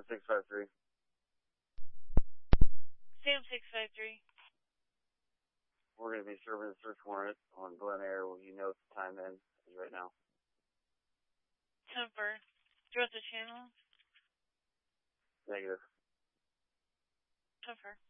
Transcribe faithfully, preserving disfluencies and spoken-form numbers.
six five three. Sam six five three. We're going to be serving a search warrant on Glen Air. Will you know what the time is right now? Temper. Do you want the channel? Negative. Temper.